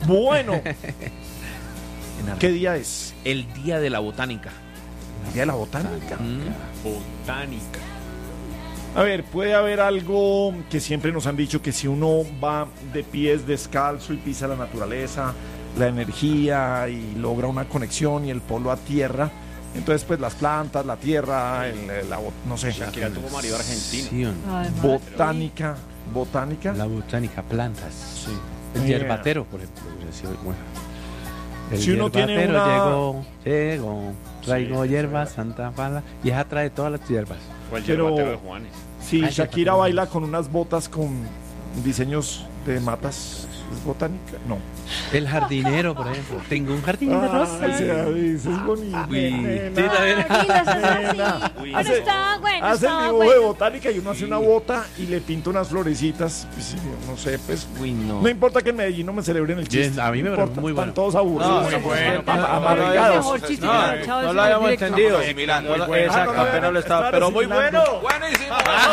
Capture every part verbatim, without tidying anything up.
Bueno, ¿qué día es? El día de la botánica. El día de la botánica. Mm. Botánica. A ver, puede haber algo que siempre nos han dicho, que si uno va de pies descalzo y pisa la naturaleza, la energía y logra una conexión y el polo a tierra, entonces pues las plantas, la tierra, el, el- la, no sé, Shakira tuvo marido argentino. Sí, ¿o no? Además, botánica, botánica. La botánica, plantas. Sí. El Yeah. hierbatero, por ejemplo. hubiera sido bueno. El Si uno tiene hierbatero una- llegó, llegó, traigo Sí, hierba, sí. Santa Fala, y esa trae todas las hierbas. Fue el Pero- yerbatero de Juanes. Sí, Ay, Shakira qué baila con unas botas con diseños de matas. ¿Es botánica? No. El jardinero, por ejemplo. Tengo un jardín de rosas. Ay, se avisa, es bonito. Uy, nena. sí, también. tranquila, eso es así. Nena, Pero hace- estaba bueno, Hace el estaba dibujo de bueno. botánica y uno hace una bota y le pinta unas florecitas. Pues, sí, no sé, pues. Uy, no. No importa que en Medellín no me celebren el chiste. Bien, a mí me no parece importa, muy bueno. Están todos aburridos. No, muy bueno. Am- No, amargados. El mejor chiste No, que me ha echado No ese lo habíamos directo. entendido. Asimilando. No lo- Muy bueno. Exacto, Ah, no, no, apenas lo estaba. están Pero muy asimilando. bueno. Buenísimo.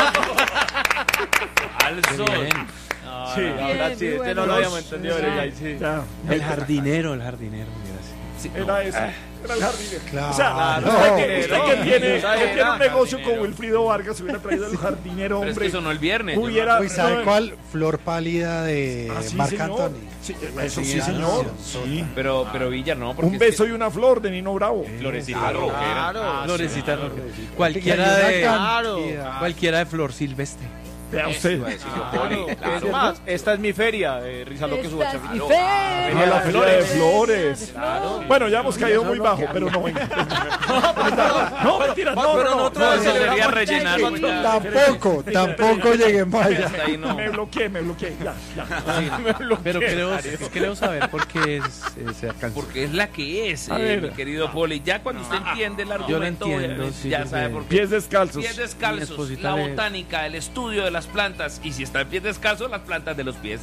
Al Qué sol. bien. Sí. Ahora sí, este no lo habíamos entendido. Bueno. Ahí sí. Ya. El jardinero, el jardinero. hubiera sido. Sí, Era no. ese. Era el jardinero. Claro. O sea, Claro. usted, que- No. usted que tiene, Claro. que tiene un negocio Jardinero. con Wilfrido Vargas, hubiera traído el jardinero, Pero es que hombre. sonó el viernes. yo no- Hubiera. Uy, ¿sabe no, cuál? Flor pálida de Ah, sí, Marc señor. Anthony. Sí, eso sí, Sí, señor. sí. Sí. Pero, pero Villa no. porque Un es que- beso y una flor de Nino Bravo. Florecita rockera. Claro. Florecita roja. Hay Cualquiera de, Claro. cualquiera de flor silvestre. Vea usted. Claro. Es más, esta es mi feria, eh, Risa lo que suba. Esta es mi Claro. feria. A la feria de Flores. flores. Claro. Bueno, ya hemos caído muy bajo, pero no. venga. No, mentira, no, pero no, no. nosotros no, Eso no, sería no, rellenar. Sí. ya. Tampoco, tampoco llegué más allá. Hasta ahí no. Me bloqueé, me bloqueé. Ya, ya. Pero creo, creo saber por qué es, esa canción. Porque es la que es, A eh, ver. mi querido Poli. Ya cuando usted entiende el Yo lo argumento, entiendo, obviamente, sí, ya porque- sabe por qué. Pies descalzos. Pies Mi descalzos, esposita la le- botánica, el estudio de las plantas. Y si está en pies descalzos, las plantas de los pies.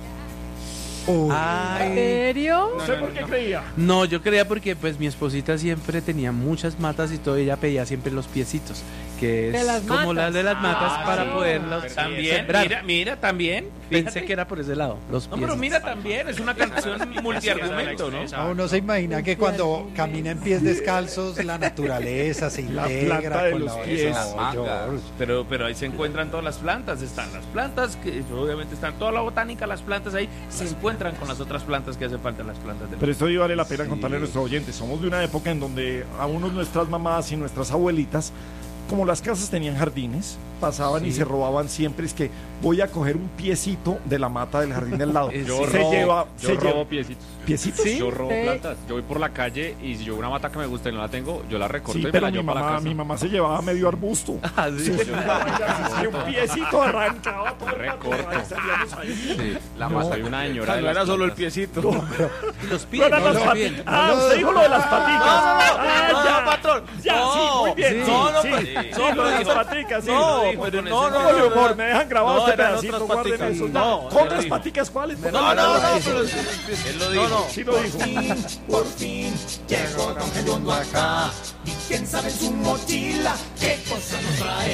Uy, ¿En Ay, serio? No sé por qué creía. no, yo creía porque pues mi esposita siempre tenía muchas matas y todo, ella pedía siempre los piecitos, que De es las como matas. las de las matas Ah, para sí. poderlas También, sembrar. mira, mira, también. Pensé Fíjate. que era por ese lado, los No, piecitos. pero mira también, es una canción multiargumento, ¿no? no, uno se imagina que cuando camina en pies descalzos la naturaleza se La integra planta de con los la pies. No, George. Pero, pero ahí se encuentran todas las plantas, están las plantas, que obviamente están toda la botánica, las plantas ahí, se encuentran con las otras plantas que hacen falta en las plantas del Pero esto sí vale la pena Sí. contarle a nuestros oyentes. Somos de una época en donde a unos nuestras mamás y nuestras abuelitas, como las casas tenían jardines, pasaban y Sí. se robaban siempre. Es que voy a coger un piecito de la mata del jardín del lado. Es- Yo se robo, lleva, yo se robo lleva piecitos. piecitos. Yo robo Sí. plantas. Yo voy por la calle y si yo veo una mata que me gusta y no la tengo, yo la recorto Sí, y me pero la mi llevo para la mamá, casa. mi mamá se llevaba medio arbusto. Ah, sí. Sí, un piecito arrancaba todo el Recorto. patio, ahí salíamos ahí. Sí, la No. mata. Soy una señora. O sea, de no las era solo el plantas. piecito. Y los No pies. eran las no, paticas. bien. Ah, usted dijo lo de las paticas. Ah, No, ya. no, patrón. Ya, no, sí, muy bien. sí, sí, no, no, sí. pero- Sí, no, lo de las pero- paticas, sí. No, lo dijo pero con no, ese no, tono de no, humor. no. Me dejan grabado No, este eran pedacito, otras guarden paticas. eso. No, ¿Con él lo las dijo. paticas cuáles? No, no, no, no, pero- Él lo no, dijo. no. Sí lo dijo. Por fin llegó Don Gediondo acá. Y quién sabe en su mochila qué cosa nos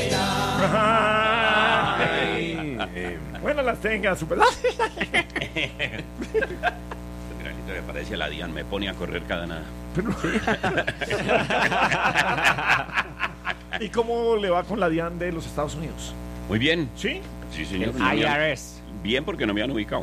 traerá. Ay. Bueno, las tenga, super. Granito me parece a la Dian, me pone a correr cada nada. ¿Y cómo le va con la DIAN de los Estados Unidos? Muy bien. ¿Sí? Sí, señor. El No me I han- R S. Bien, porque no me han ubicado.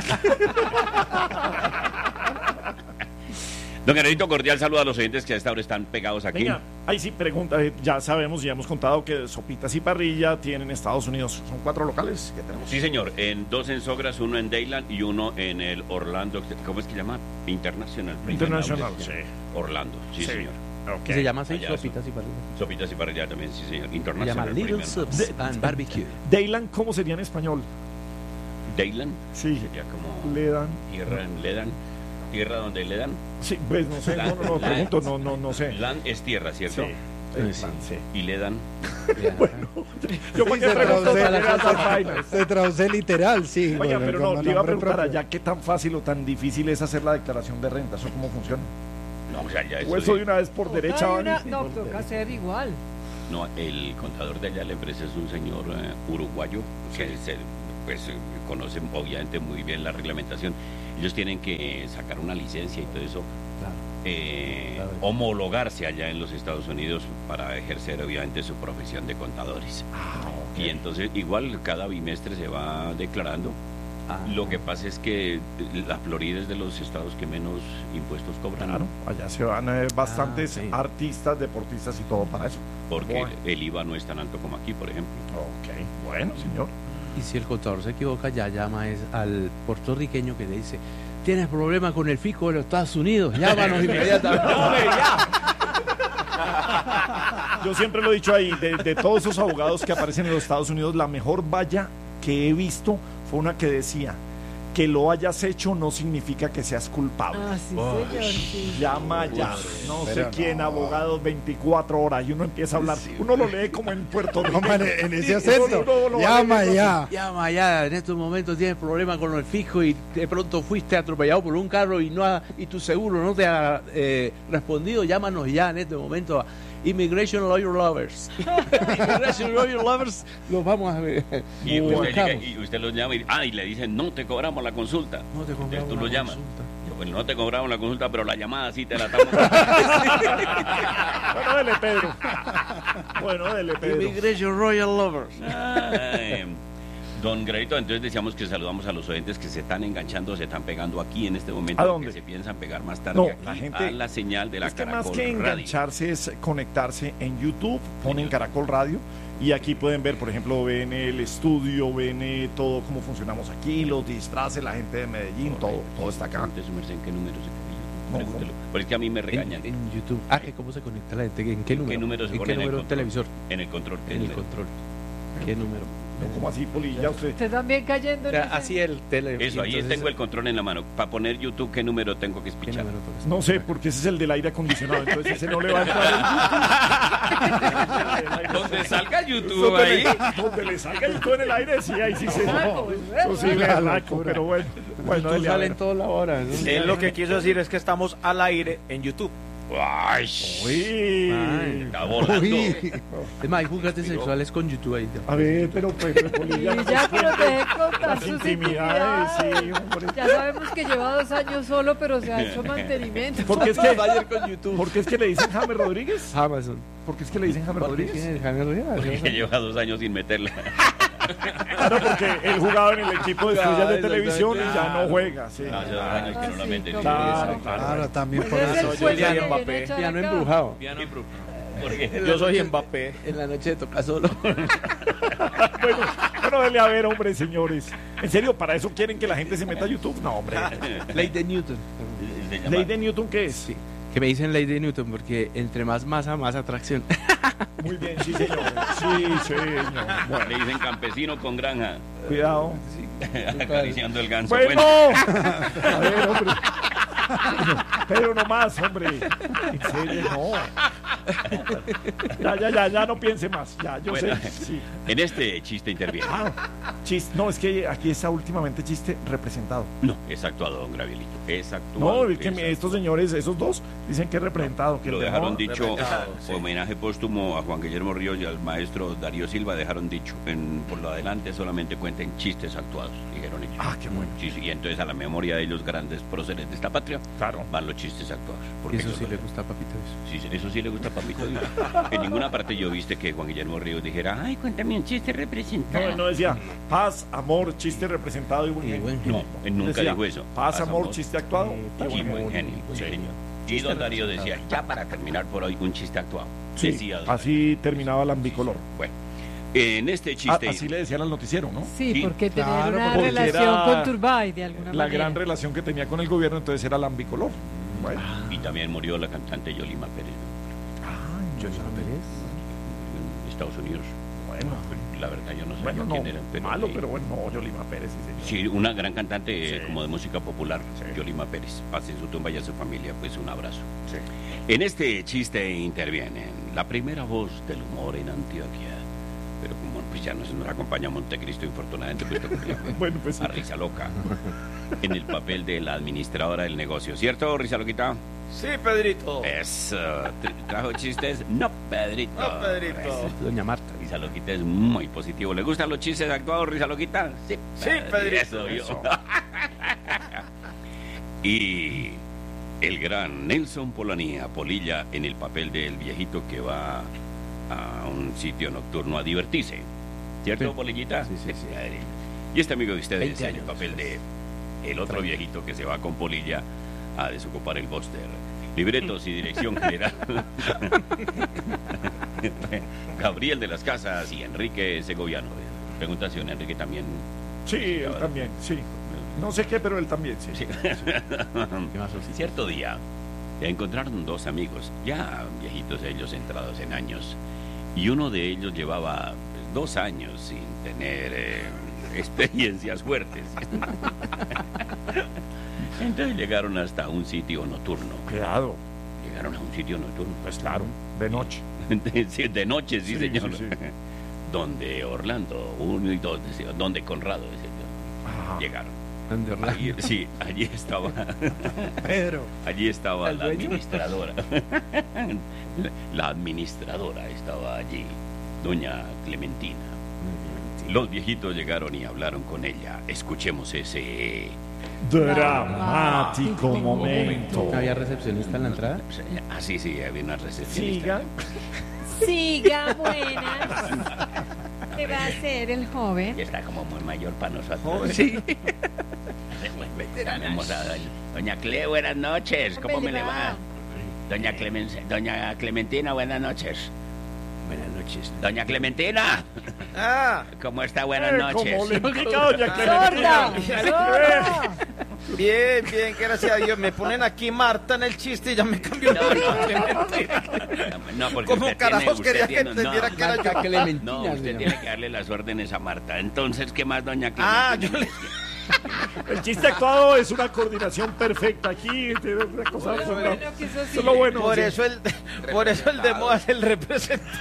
Don Granito, cordial saludo a los oyentes que a esta hora están pegados aquí. Venga, ahí sí pregunta, eh, ya sabemos, ya hemos contado que Sopitas y Parrilla tienen Estados Unidos, son cuatro locales que tenemos. Sí, señor. En dos en Sogras, uno en Dayland y uno en el Orlando. ¿Cómo es que se llama? International. International, sí. Orlando, sí, Sí. señor. Okay. Se llama así, Allá sopitas y parrillas. Sopitas y parrilla también, sí, señor. Se International. llama Little Premier. Subs De- and Barbecue. Dayland, ¿cómo sería en español? Dayland Sí, sería como le dan. tierra, le dan. Tierra donde le dan. Sí, pues no sé, no, no, no, pregunto, no, no, no sé. Land es tierra, ¿cierto? Sí. Eh, sí. Sí. Y le dan. Yo Sí, para qué se pregunto traduce, para llegar a esas vainas. se traduce literal, sí. Oiga, bueno, pero no, como le iba a nombre preguntar propio. allá qué tan fácil o tan difícil es hacer la declaración de renta, ¿eso cómo funciona? No, o sea, ya O eso de una vez por derecha Hay van una- y- No, por toca derecha. hacer igual. No, el contador de allá de la empresa es un señor eh, uruguayo que se pues eh, conocen obviamente muy bien la reglamentación. Ellos tienen que sacar una licencia y todo eso, Claro. eh, Claro. homologarse allá en los Estados Unidos para ejercer obviamente su profesión de contadores. Y entonces igual cada bimestre se va declarando. Ah. Lo que pasa es que la Florida es de los estados que menos impuestos cobran. Claro, allá se van eh, bastantes Ah, sí. artistas, deportistas y todo para eso. Porque Bueno. el I V A no es tan alto como aquí, por ejemplo. Ok, bueno, señor. Y si el contador se equivoca, ya llama es al puertorriqueño que le dice: tienes problemas con el fisco de los Estados Unidos, llámanos inmediatamente. Yo siempre lo he dicho ahí, de, de todos esos abogados que aparecen en los Estados Unidos, la mejor valla que he visto fue una que decía: que lo hayas hecho no significa que seas culpable. Ah, sí, señor. Sí. Llama ya, no sé pero quién, no. abogados veinticuatro horas, y uno empieza a hablar, uno lo lee como en Puerto Rico. Como en, en ese acento. Uno- uno lo va Llama leyendo ya. Llama ya, en estos momentos tienes problemas con el fisco y de pronto fuiste atropellado por un carro y no ha- y tu seguro no te ha eh, respondido, llámanos ya en este momento a Immigration Lawyer Lovers. Immigration Lawyer Lovers, los vamos a ver. Y Los usted, llega buscamos. y usted los llama y, ah, y le dicen, no te cobramos la consulta. No te Entonces compramos tú la lo llamas. consulta. Yo, bueno, no te cobramos la consulta, pero la llamada sí te la estamos. Bueno, dele, Pedro. Bueno, dele, Pedro. Immigration Royal Lovers. Ay, don Granito, entonces decíamos que saludamos a los oyentes que se están enganchando, se están pegando aquí en este momento. ¿A dónde? Que se piensan pegar más tarde No, aquí, la gente- a la señal de la Es que más Caracol que Radio. engancharse es conectarse en YouTube, ponen Caracol Radio y aquí pueden ver, por ejemplo, ven el estudio, ven eh, todo cómo funcionamos aquí, los disfraces, la gente de Medellín, todo, todo está acá. Pregunte su merced en qué número se No, conecta. Pregúntelo. Porque es que a mí me En, regañan. en YouTube. Ah, que cómo se conecta la gente. ¿En qué número? número se ¿En pone qué en el número control? televisor? En el control. ¿qué En el número? control. ¿Qué número? No, como así, Poli, ya usted. Usted también cayendo en Ya, ese- así el tele. Eso, ahí entonces, tengo el control en la mano. Para poner YouTube, ¿qué número tengo que ¿qué espichar? número tocas? No sé, porque ese es el del aire acondicionado, entonces ese no le va a entrar. Donde salga YouTube Donde ahí. le- Donde le salga el todo en el aire, sí, ahí sí se. Algo, es Eso sí, Una es laco, locura. pero bueno. Bueno, Tú dele a sale ver. en toda la hora. ¿no? Él lo que quiso decir es que estamos al aire en YouTube. Ay, Uy. Ay. está volando. Uy. Es más, hay juguetes sexuales con YouTube ahí. A ver, pero pues, pues, Poli, Y ya no ya, nos pero cuente deje contar las sus intimidades, intimidades. sí, hombre. Ya sabemos que lleva dos años solo, pero se ha hecho mantenimiento. Porque es que, Ayer con YouTube. porque es que le dicen James Rodríguez. Amazon. Porque es que le dicen James Rodríguez. ¿Quién es Jaime Rodríguez? Que lleva dos años sin meterla. Claro, porque él jugaba en el equipo de estrellas de Claro, televisión y ya exactamente. no juega. Sí. Hace dos años que no la Ah, sí, meten. como- Claro, Claro, también Pues por ese es eso. el puesto Kylian que Mbappé. viene a echar Piano acá. embrujado. Piano en Brooklyn. Porque Yo soy Mbappé. En la noche toca solo. Bueno, bueno, dele a ver, hombre, señores. En serio, ¿para eso quieren que la gente se meta a YouTube? No, hombre. Ley de Newton. se llama- ¿Ley de Newton qué es? Sí. Que me dicen ley de Newton porque entre más masa, más atracción. Muy bien, sí, señor. Sí, señor. Bueno, Le dicen campesino con granja, cuidado. acariciando el ganso. Bueno, Bueno, a ver, hombre. Pero no más, hombre. En serio, no. Ya, ya, ya, ya no piense más. Ya, yo Bueno. sé. Sí. en este chiste interviene. Ah, chiste. No, es que aquí está últimamente chiste representado. No, es actuado, don Gravielito. Es actuado. No, es que es mi- actuado. estos señores, esos dos, dicen que es representado. Que Lo el de dejaron no- dicho, Representado, sí. homenaje póstumo a Juan Guillermo Ríos y al maestro Darío Silva, dejaron dicho, en, por lo adelante solamente cuenten chistes actuados, dijeron ellos. Ah, qué bueno. Sí, sí, y entonces a la memoria de ellos grandes próceres de esta patria Claro. van los chistes actuados. Y porque eso ellos sí lo- le gusta a Papito eso. Sí, sí, eso sí le gusta a Papito Dios. En ninguna parte yo viste que Juan Guillermo Ríos dijera, ay, cuéntame un chiste No, representado. él no decía paz, amor, chiste representado y buen Y genio. buen No, genio. él nunca Decía, dijo eso. Paz, amor, chiste actuado y y buen buen genio. genio. Sí, señor. Y don Darío decía, ya para terminar por hoy, un chiste actuado. Sí, Decía don así terminaba el ambicolor. Darío. Bueno, en este Ah, chiste... así le decían al noticiero, ¿no? Sí, Sí. porque tener Claro, una porque relación era con Turbay de alguna La manera. gran relación que tenía con el gobierno, entonces era el ambicolor. Bueno. Y también murió la cantante Yolima Pérez, ¿no? Yolima Pérez. En Estados Unidos. Bueno, La verdad yo no sé bueno, no, quién era. Pero malo, sí. pero bueno, no, Yolima Pérez, sí, señor. Sí, una gran cantante eh, Sí. como de música popular, Sí. Yolima Pérez. Pase su tumba y a su familia, pues un abrazo. Sí. En este chiste intervienen la primera voz del humor en Antioquia. Pero como pues ya nos, nos acompaña Montecristo, infortunadamente, pues toca Bueno, pues a Risa Loca en el papel de la administradora del negocio. ¿Cierto, Risa Loquita? Sí, Pedrito. Eso. Tra- ¿Trajo chistes? No, Pedrito. No, Pedrito. Doña Marta. Risa Loquita es muy positivo. ¿Le gustan los chistes actuados, Risa Loquita? Sí, Sí, Pedrito. Eso, yo. Y el gran Nelson Polanía, Polilla, en el papel del viejito que va a un sitio nocturno a divertirse. ¿Cierto, Sí. Polillita? Sí, sí, sí. Padre. Y este amigo de ustedes veinte en el años. papel de el otro viejito que se va con Polilla a desocupar el bóster. Libretos y dirección general. Gabriel de las Casas y Enrique Segoviano. Pregunta si don Enrique también. Sí, él también, sí. No sé qué, pero él también, sí. Sí. ¿Qué más, Osito? Cierto día encontraron dos amigos, ya viejitos ellos, entrados en años, y uno de ellos llevaba dos años sin tener eh, experiencias fuertes. Entonces llegaron hasta un sitio nocturno. Cuidado, Llegaron a un sitio nocturno. pues claro, de noche. Sí, de noche, sí, Sí, señor. sí, sí. Donde Orlando, uno y dos, decía, donde Conrado, decía yo. Ajá. Llegaron. ¿Dónde Orlando? Allí- sí, allí estaba. Pedro. Allí estaba ¿El la dueño? administradora. La administradora estaba allí, doña Clementina. Los viejitos llegaron y hablaron con ella. Escuchemos ese. Dramático momento. ¿Había recepcionista en la entrada? Ah, sí, sí, había una recepcionista. Siga. Siga, buenas. ¿Qué va a hacer el joven? Que está como muy mayor para nosotros. Sí. Tenemos a doña, doña Cle, buenas noches. ¿Cómo ¿Cómo me le le va? va? Doña, Clemen, doña Clementina, buenas noches. Buenas noches. Doña Clementina, Ah, ¿cómo está? Buenas Eh, noches. Como le indica doña ¡Sorda! Clementina. ¡Sorda! bien, bien, gracias a Dios. Me ponen aquí Marta en el chiste y ya me cambió el No, nombre. no. No, porque ¿Cómo usted carajos tiene- usted quería que tiene- entendiera no, que era Marta yo? Clementina. No, usted señor. tiene que darle las órdenes a Marta. Entonces, ¿qué más, doña Ah, Clementina? yo le... El chiste actuado es una coordinación perfecta aquí. Tiene una cosa Bueno, absoluta. bueno, que eso sí. Eso es lo bueno. Por sí. eso el, por eso el de moda es el representante.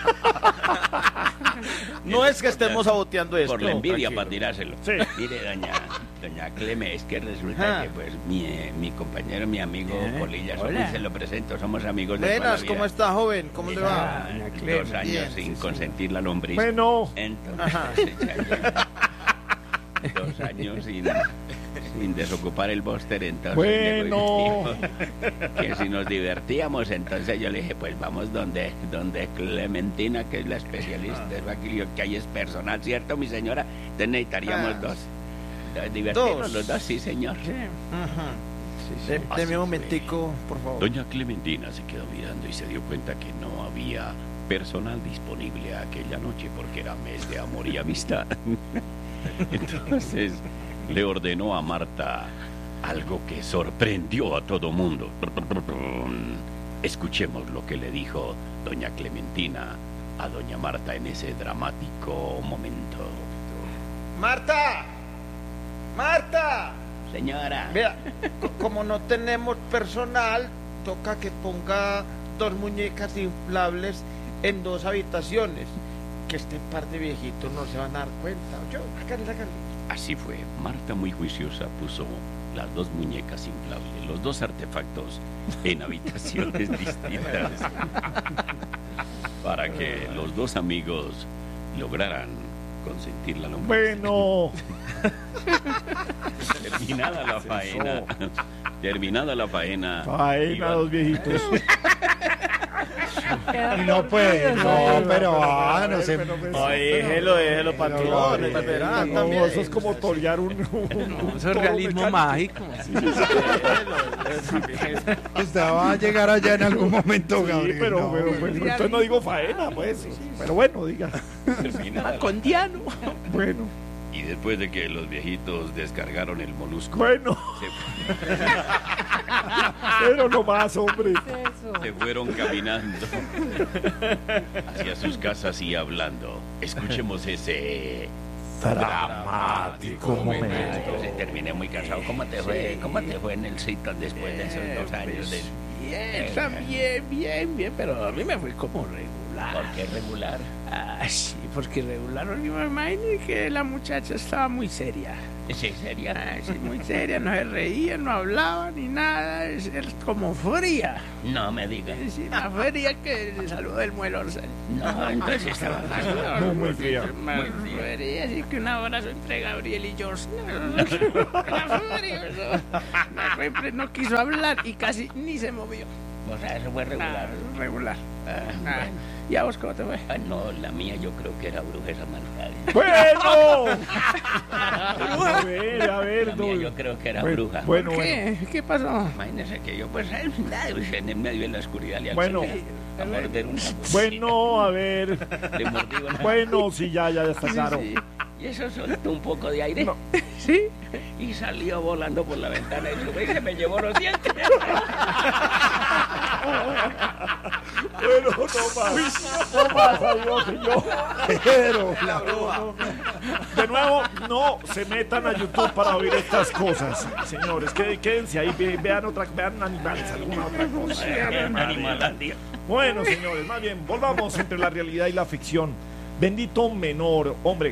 No es que estemos saboteando esto. Por la envidia tranquilo. para tirárselo. Sí. Mire, doña, doña Cleme, es que resulta Ah. que pues mi, eh, mi compañero, mi amigo Polilla, somos, Hola. se lo presento, somos amigos de toda la Buenas, vida. ¿cómo está, joven? ¿Cómo le va? Ah, Doña Cleme. Dos años Bien, sin sí, sí. consentir la lombriz. Bueno, Entonces, dos años sin, sin desocupar el bóster, entonces Bueno. llegó y dijo que si nos divertíamos, entonces yo le dije, pues vamos donde, donde Clementina, que es la especialista, es aquí, que ahí es personal, ¿cierto, mi señora? Entonces necesitaríamos Ah. dos. Entonces, divertirnos Dos. los dos, sí, señor. Ajá. Sí, De- sí. Así Deme un fue. momentico, por favor. Doña Clementina se quedó mirando y se dio cuenta que no había personal disponible aquella noche porque era mes de amor y amistad. Entonces le ordenó a Marta algo que sorprendió a todo mundo. Escuchemos lo que le dijo doña Clementina a doña Marta en ese dramático momento. Marta, Marta. Señora, Vea, co- como no tenemos personal, toca que ponga dos muñecas inflables en dos habitaciones. Que este par de viejitos no se van a dar cuenta. Yo, hágale, hágale. así fue. Marta, muy juiciosa, puso las dos muñecas inflables, los dos artefactos en habitaciones distintas para que los dos amigos lograran consentir la lombriz. bueno. Terminada la faena, terminada la faena, Faena, iban- dos viejitos. Queda Y no puede, dormido, no, ¿sabes? pero ah, no se. Pero, pues, Ay, déjelo, déjelo, Pero, patrón. pero, Es verán no, también. eso es como torear un, un, No, un es toro organismo mecánico. mágico. Usted va a llegar allá en algún momento, Sí, Gabriel. pero, no, pero, hombre. pues, entonces no digo faena, pues. Pero bueno, diga. terminada la- Con Diano. Bueno, Y después de que los viejitos descargaron el molusco, bueno. se, Pero no más, hombre. ¿Qué es eso? se fueron caminando hacia sus casas y hablando. Escuchemos ese Dramático momento. Entonces terminé muy cansado. ¿Cómo te fue? ¿Cómo te fue en el sitio después de esos dos años de Bien, también, bien, bien, pero a mí me fue como regular. ¿Por qué regular? Ah, sí, porque regular, yo me imagino que la muchacha estaba muy seria. Sí, seria, sí, muy seria, no se reía, no hablaba ni nada, es, es como fría. No me digas. Sí, más fría que el saludo del muelo. No, entonces estaba más... Muy, muy fría. Más fría, así que un abrazo entre Gabriel y George. No, no, no quiso hablar y casi ni se movió. O sea, eso fue regular. Ah, regular. Ah, Bueno. ¿Y a vos cómo te fue? Ah, no, la mía yo creo que era bruja esa marcada. ¡Bueno! A ver, a ver, La mía don- yo creo que era Bueno, bruja. bueno, bueno. ¿Qué? ¿Qué pasó? Imagínese que yo, pues, nada, pues, en el medio de la oscuridad le Bueno. alcancé a morder una Bueno, a ver. Le mordí una... Bueno, sí, ya, ya, ya está claro. Sí, y eso soltó un poco de aire. No. ¿Sí? Y salió volando por la ventana y su y se me llevó los dientes. Bueno, no más. No más, adiós, señor. Pero No, no. De nuevo, no se metan a YouTube para oír estas cosas, señores. Qué- Quédense ahí, ve- vean otra, vean animales, alguna otra cosa. Animalandia. Bueno, señores, más bien, volvamos entre la realidad y la ficción. Bendito Menor, hombre,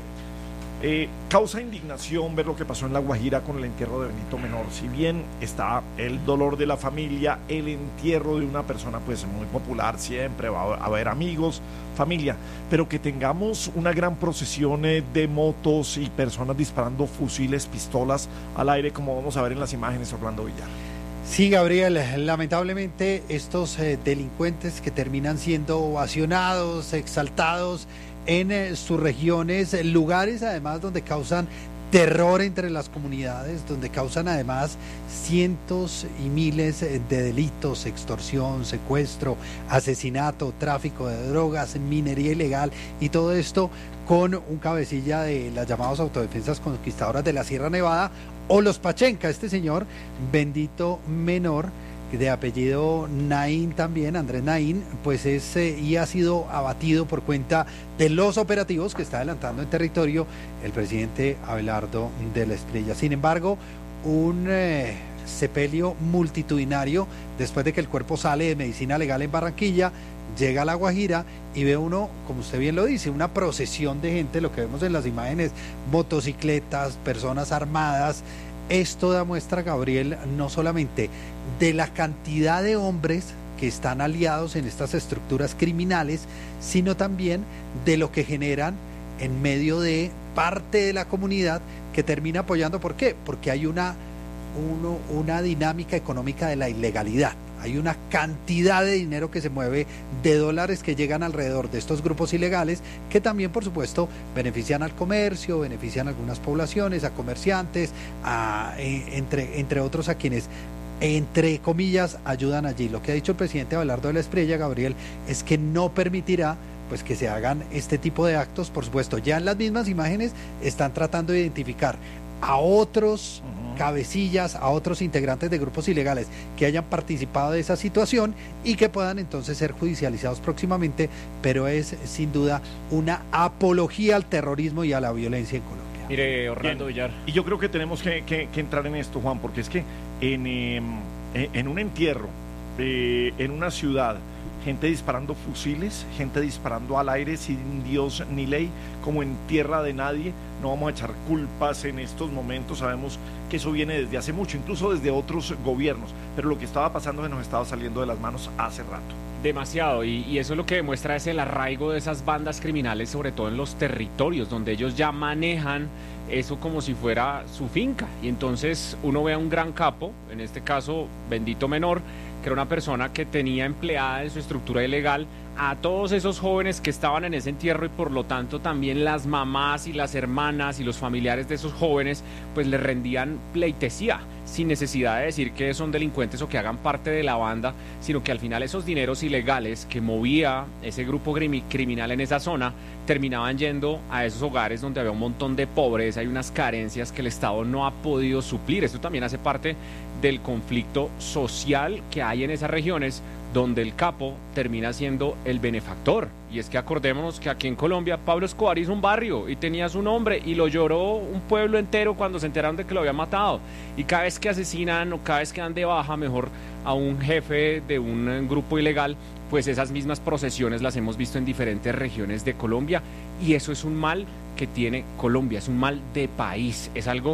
eh, causa indignación ver lo que pasó en La Guajira con el entierro de Bendito Menor. Si bien está el dolor de la familia, el entierro de una persona pues muy popular, siempre va a haber amigos, familia, pero que tengamos una gran procesión eh, de motos y personas disparando fusiles, pistolas al aire, como vamos a ver en las imágenes, Orlando Villar. sí, Gabriel, lamentablemente estos eh, delincuentes que terminan siendo ovacionados, exaltados en eh, sus regiones, eh, lugares además donde causan terror entre las comunidades, donde causan además cientos y miles eh, de delitos, extorsión, secuestro, asesinato, tráfico de drogas, minería ilegal y todo esto con un cabecilla de las llamadas autodefensas conquistadoras de la Sierra Nevada o los Pachenca, este señor Bendito Menor, de apellido Naín también, Andrés Naín, pues es eh, y ha sido abatido por cuenta de los operativos que está adelantando en territorio el presidente Abelardo de la Espriella. Sin embargo, un eh, sepelio multitudinario después de que el cuerpo sale de medicina legal en Barranquilla, llega a La Guajira y ve uno, como usted bien lo dice, una procesión de gente, lo que vemos en las imágenes, motocicletas, personas armadas. Esto da muestra, Gabriel, no solamente de la cantidad de hombres que están aliados en estas estructuras criminales, sino también de lo que generan en medio de parte de la comunidad que termina apoyando. ¿Por qué? Porque hay una, uno, una dinámica económica de la ilegalidad. Hay una cantidad de dinero que se mueve, de dólares que llegan alrededor de estos grupos ilegales, que también, por supuesto, benefician al comercio, benefician a algunas poblaciones, a comerciantes, a, eh, entre, entre otros a quienes, entre comillas, ayudan allí. Lo que ha dicho el presidente Abelardo de la Espriella, Gabriel, es que no permitirá pues que se hagan este tipo de actos. Por supuesto, ya en las mismas imágenes están tratando de identificar a otros cabecillas, a otros integrantes de grupos ilegales que hayan participado de esa situación y que puedan entonces ser judicializados próximamente, pero es sin duda una apología al terrorismo y a la violencia en Colombia. Mire, Orlando Bien. Villar. Y yo creo que tenemos que, que- que entrar en esto, Juan, porque es que en, eh, en un entierro, eh, en una ciudad, gente disparando fusiles, gente disparando al aire sin Dios ni ley, como en tierra de nadie. No vamos a echar culpas en estos momentos, sabemos que eso viene desde hace mucho, incluso desde otros gobiernos, pero lo que estaba pasando se nos estaba saliendo de las manos hace rato. Demasiado, y, y eso lo que demuestra es el arraigo de esas bandas criminales, sobre todo en los territorios, donde ellos ya manejan eso como si fuera su finca. Y entonces uno ve a un gran capo, en este caso Bendito Menor, que era una persona que tenía empleada en su estructura ilegal a todos esos jóvenes que estaban en ese entierro, y por lo tanto también las mamás y las hermanas y los familiares de esos jóvenes pues le rendían pleitesía, sin necesidad de decir que son delincuentes o que hagan parte de la banda, sino que al final esos dineros ilegales que movía ese grupo grimi- criminal en esa zona terminaban yendo a esos hogares donde había un montón de pobreza y unas carencias que el Estado no ha podido suplir. Esto también hace parte del conflicto social que hay en esas regiones, donde el capo termina siendo el benefactor. Y es que acordémonos que aquí en Colombia Pablo Escobar hizo un barrio y tenía su nombre y lo lloró un pueblo entero cuando se enteraron de que lo había matado. Y cada vez que asesinan o cada vez que dan de baja mejor a un jefe de un grupo ilegal, pues esas mismas procesiones las hemos visto en diferentes regiones de Colombia, y eso es un mal que tiene Colombia, es un mal de país, es algo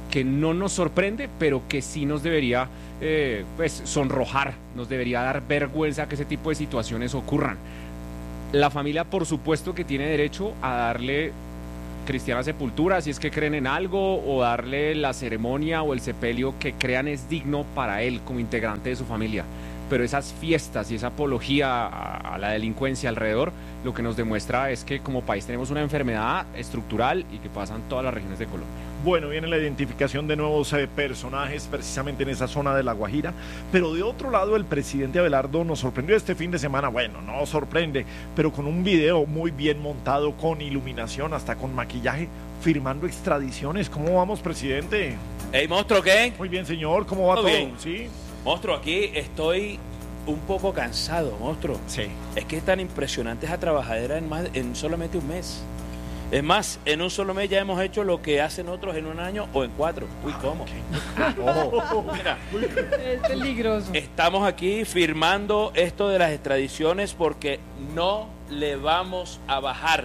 que no nos sorprende, pero que sí nos debería eh, pues, sonrojar, nos debería dar vergüenza que ese tipo de situaciones ocurran. La familia, por supuesto, que tiene derecho a darle cristiana sepultura, si es que creen en algo, o darle la ceremonia o el sepelio que crean es digno para él como integrante de su familia. Pero esas fiestas y esa apología a, a la delincuencia alrededor, lo que nos demuestra es que como país tenemos una enfermedad estructural y que pasa en todas las regiones de Colombia. Bueno, viene la identificación de nuevos eh, personajes precisamente en esa zona de La Guajira, pero de otro lado el presidente Abelardo nos sorprendió este fin de semana, bueno, no sorprende, pero con un video muy bien montado, con iluminación, hasta con maquillaje, firmando extradiciones. ¿Cómo vamos, presidente? Hey, monstruo, ¿qué? Muy bien, señor, ¿cómo va Muy todo? bien. ¿Sí? Monstruo, aquí estoy un poco cansado, monstruo. Sí. Es que es tan impresionante esa trabajadera en, más, en solamente un mes. Es más, en un solo mes ya hemos hecho lo que hacen otros en un año o en cuatro. Uy, ¿cómo? Ojo. Mira, Es peligroso. estamos aquí firmando esto de las extradiciones porque no le vamos a bajar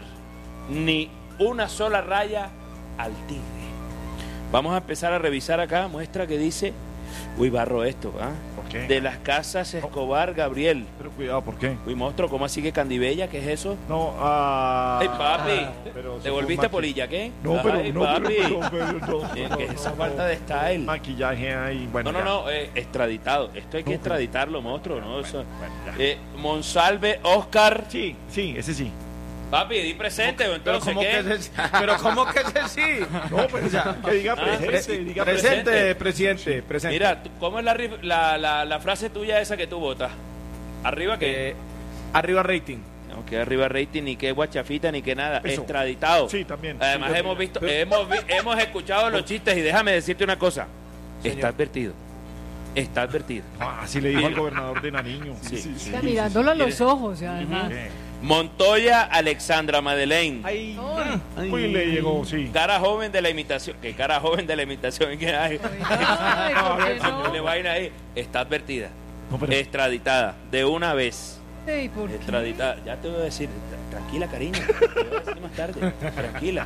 ni una sola raya al tigre. Vamos a empezar a revisar acá, muestra que dice, uy, barro esto, ¿ah? ¿Por qué? De las casas Escobar Gabriel. Pero cuidado, ¿por qué? Uy, monstruo, ¿cómo así que Candibella? ¿Qué es eso? No, ah... Ay, papi, pero ¿te se volviste fue maqui- polilla, qué? No, pero Ay, no, papi. pero, no, pero no, Eh, no, ¿qué es no, esa no, falta de style? Maquillaje ahí, bueno. No, no, ya. no, eh, extraditado. Esto hay que No, extraditarlo, monstruo, ¿no? Eso- bueno, ya. eh, Monsalve Oscar. Sí, sí, ese sí. Papi, di presente, Pero entonces, ¿cómo ¿qué? que es el, pero ¿cómo que es el sí? No, pues ya, que diga Ah, presente, pre- diga presente. presente. presidente, presente. Mira, tú- ¿cómo es la, rif- la, la, la frase tuya esa que tú votas? ¿Arriba qué? Eh, arriba rating. No, que arriba rating, ni que guachafita, ni que nada. Eso. Extraditado. Sí, también. Además, Sí, hemos también. visto, hemos, vi- hemos escuchado los chistes y déjame decirte una cosa. Está advertido. Está advertido. Ah, así le dijo al gobernador de Nariño. Sí. Está mirándolo a los ojos, además. Montoya Alexandra Madeleine. Ay, Ay. Uy, le llegó, sí. Cara joven de la imitación. ¿Qué cara joven de la imitación? ¿Qué hay? Ay, ¿por qué no? Señor, le vaina ahí. Está advertida. No, pero- Extraditada. De una vez. Ey, ¿por qué? Extraditada. Ya te voy a decir. tra- Tranquila, cariño. Te voy a decir más tarde. Tranquila.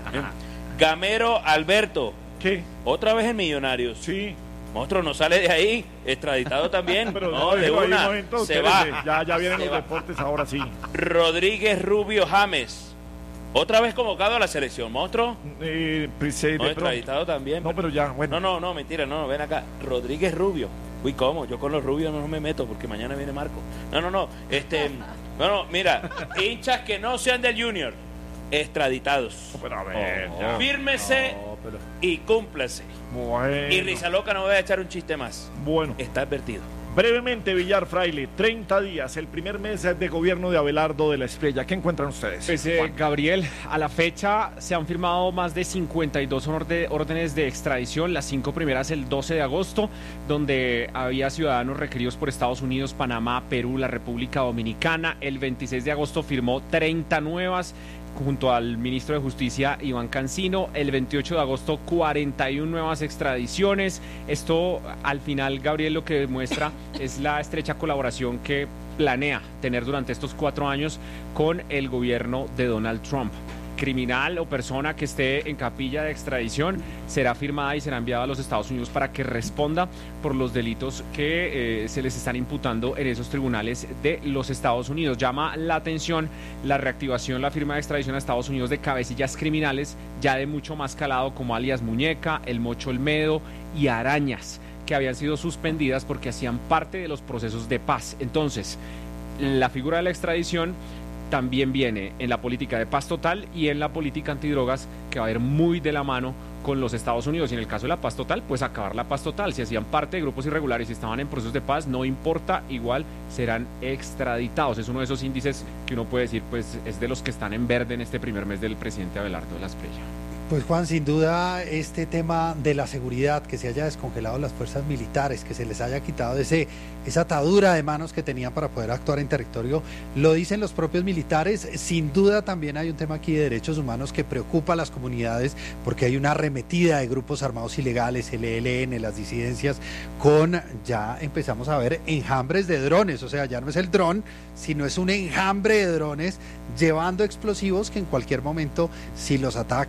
Gamero Alberto. ¿Qué? Otra vez en Millonarios. Sí. Monstruo, no sale de ahí. Extraditado también. Pero no, de déjelo ahí un una. momento, Se espérese. va. Ya, ya vienen Se los va. deportes, ahora sí. Rodríguez Rubio James. Otra vez convocado a la selección. Monstruo. Eh, pues, eh, de No, pronto. extraditado también. No, pero ya, bueno. No, no, no, mentira, no, ven acá. Rodríguez Rubio. Uy, ¿cómo? Yo con los rubios no me meto porque mañana viene Marco. No, no, no. Este, no, no, mira, hinchas que no sean del Junior, extraditados. Pero a ver, ya. Fírmese no, pero- y cúmplase. Bueno. Y Risa Loca, no voy a echar un chiste más. Bueno. Está advertido. Brevemente, Villar Fraile, treinta días, el primer mes de gobierno de Abelardo de la Estrella. ¿Qué encuentran ustedes? Pues, eh, Juan? Gabriel, a la fecha se han firmado más de cincuenta y dos orde- órdenes de extradición, las cinco primeras el doce de agosto, donde había ciudadanos requeridos por Estados Unidos, Panamá, Perú, la República Dominicana. El veintiséis de agosto firmó treinta nuevas junto al ministro de Justicia Iván Cancino. El veintiocho de agosto cuarenta y una nuevas extradiciones. Esto al final, Gabriel, lo que demuestra es la estrecha colaboración que planea tener durante estos cuatro años con el gobierno de Donald Trump. Criminal o persona que esté en capilla de extradición será firmada y será enviada a los Estados Unidos para que responda por los delitos que eh, se les están imputando en esos tribunales de los Estados Unidos. Llama la atención la reactivación, la firma de extradición a Estados Unidos de cabecillas criminales ya de mucho más calado como alias Muñeca, el Mocho Olmedo y Arañas, que habían sido suspendidas porque hacían parte de los procesos de paz. Entonces, la figura de la extradición también viene en la política de paz total y en la política antidrogas, que va a ir muy de la mano con los Estados Unidos. Y en el caso de la paz total, pues acabar la paz total. Si hacían parte de grupos irregulares y estaban en procesos de paz, no importa, igual serán extraditados. Es uno de esos índices que uno puede decir, pues es de los que están en verde en este primer mes del presidente Abelardo de la Espriella. Pues Juan, sin duda este tema de la seguridad, que se haya descongelado las fuerzas militares, que se les haya quitado ese, esa atadura de manos que tenían para poder actuar en territorio, lo dicen los propios militares. Sin duda también hay un tema aquí de derechos humanos que preocupa a las comunidades, porque hay una arremetida de grupos armados ilegales, el E L N, las disidencias, con, ya empezamos a ver enjambres de drones, o sea, ya no es el dron, sino es un enjambre de drones llevando explosivos que en cualquier momento, si los atacan, si se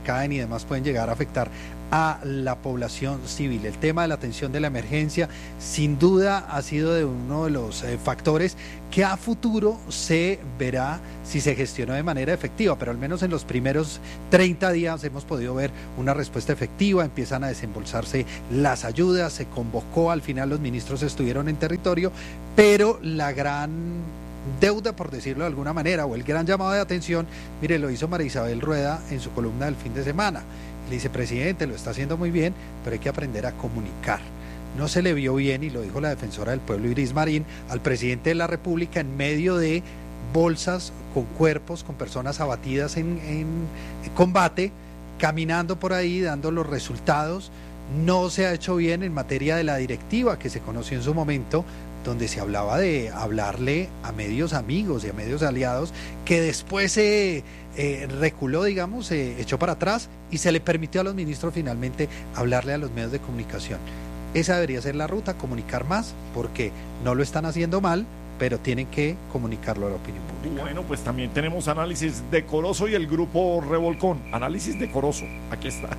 caen y demás pueden llegar a afectar a la población civil. El tema de la atención de la emergencia sin duda ha sido de uno de los eh, factores que a futuro se verá si se gestionó de manera efectiva, pero al menos en los primeros treinta días hemos podido ver una respuesta efectiva, empiezan a desembolsarse las ayudas, se convocó, al final los ministros estuvieron en territorio, pero la gran deuda, por decirlo de alguna manera, o el gran llamado de atención, mire, lo hizo María Isabel Rueda en su columna del fin de semana. Le dice, presidente, lo está haciendo muy bien, pero hay que aprender a comunicar. No se le vio bien, y lo dijo la defensora del pueblo Iris Marín, al presidente de la República en medio de bolsas con cuerpos, con personas abatidas en, en combate, caminando por ahí, dando los resultados. No se ha hecho bien en materia de la directiva que se conoció en su momento, donde se hablaba de hablarle a medios amigos y a medios aliados, que después se eh, reculó, digamos, se echó para atrás y se le permitió a los ministros finalmente hablarle a los medios de comunicación. Esa debería ser la ruta, comunicar más, porque no lo están haciendo mal, pero tienen que comunicarlo a la opinión pública. Bueno, pues también tenemos análisis decoroso y el grupo Revolcón. Análisis decoroso, aquí está.